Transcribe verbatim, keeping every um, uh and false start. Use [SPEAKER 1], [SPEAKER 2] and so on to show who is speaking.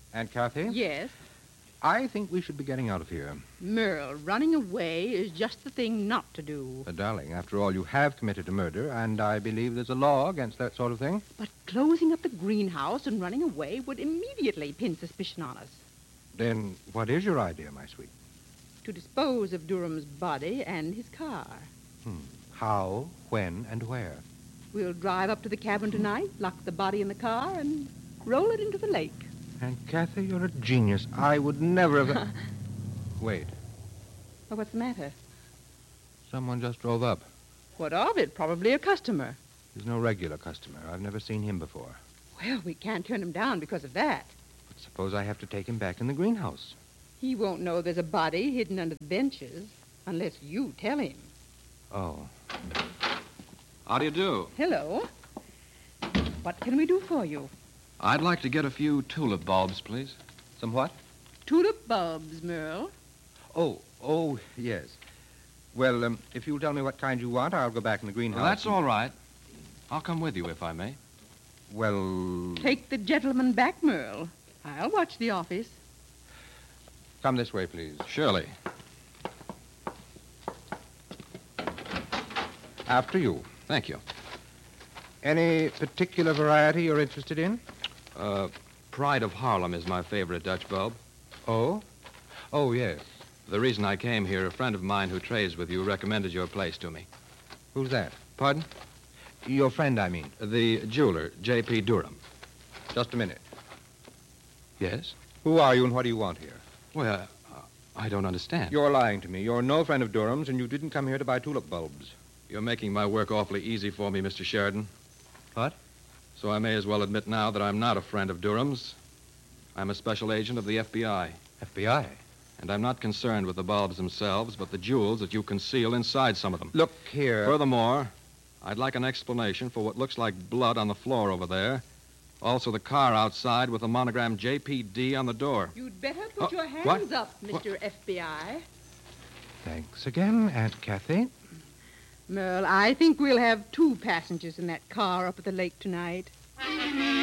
[SPEAKER 1] Aunt Kathy?
[SPEAKER 2] Yes?
[SPEAKER 1] I think we should be getting out of here.
[SPEAKER 2] Merle, running away is just the thing not to do.
[SPEAKER 1] Uh, darling, after all, you have committed a murder, and I believe there's a law against that sort of thing.
[SPEAKER 2] But closing up the greenhouse and running away would immediately pin suspicion on us.
[SPEAKER 1] Then what is your idea, my sweet?
[SPEAKER 2] To dispose of Durham's body and his car.
[SPEAKER 1] Hmm. How, when, and where?
[SPEAKER 2] We'll drive up to the cabin tonight, lock the body in the car, and roll it into the lake.
[SPEAKER 1] Aunt Kathy, you're a genius. I would never have... Wait.
[SPEAKER 2] Well, what's the matter?
[SPEAKER 1] Someone just drove up.
[SPEAKER 2] What of it? Probably a customer.
[SPEAKER 1] He's no regular customer. I've never seen him before.
[SPEAKER 2] Well, we can't turn him down because of that.
[SPEAKER 1] But suppose I have to take him back in the greenhouse.
[SPEAKER 2] He won't know there's a body hidden under the benches unless you tell him.
[SPEAKER 1] Oh.
[SPEAKER 3] How do you do?
[SPEAKER 2] Hello. What can we do for you?
[SPEAKER 3] I'd like to get a few tulip bulbs, please.
[SPEAKER 1] Some what?
[SPEAKER 2] Tulip bulbs, Merle.
[SPEAKER 1] Oh, oh, yes. Well, um, if you'll tell me what kind you want, I'll go back in the greenhouse.
[SPEAKER 3] Well, that's all right. I'll come with you, if I may.
[SPEAKER 1] Well...
[SPEAKER 2] Take the gentleman back, Merle. I'll watch the office.
[SPEAKER 1] Come this way, please.
[SPEAKER 3] Surely.
[SPEAKER 1] After you.
[SPEAKER 3] Thank you.
[SPEAKER 1] Any particular variety you're interested in?
[SPEAKER 3] Uh, Pride of Harlem is my favorite Dutch bulb.
[SPEAKER 1] Oh? Oh, yes.
[SPEAKER 3] The reason I came here, a friend of mine who trades with you recommended your place to me.
[SPEAKER 1] Who's that?
[SPEAKER 3] Pardon?
[SPEAKER 1] Your friend, I mean.
[SPEAKER 3] The jeweler, J P. Durham.
[SPEAKER 1] Just a minute.
[SPEAKER 3] Yes?
[SPEAKER 1] Who are you and what do you want here?
[SPEAKER 3] Well, uh, I don't understand.
[SPEAKER 1] You're lying to me. You're no friend of Durham's, and you didn't come here to buy tulip bulbs.
[SPEAKER 3] You're making my work awfully easy for me, Mister Sheridan.
[SPEAKER 1] What?
[SPEAKER 3] So I may as well admit now that I'm not a friend of Durham's. I'm a special agent of the F B I.
[SPEAKER 1] F B I?
[SPEAKER 3] And I'm not concerned with the bulbs themselves, but the jewels that you conceal inside some of them.
[SPEAKER 1] Look here.
[SPEAKER 3] Furthermore, I'd like an explanation for what looks like blood on the floor over there. Also the car outside with the monogram J P D on the door.
[SPEAKER 2] You'd better put
[SPEAKER 3] Oh,
[SPEAKER 2] your hands
[SPEAKER 3] what?
[SPEAKER 2] up, Mister F B I.
[SPEAKER 1] Thanks again, Aunt Kathy.
[SPEAKER 2] Merle, I think we'll have two passengers in that car up at the lake tonight.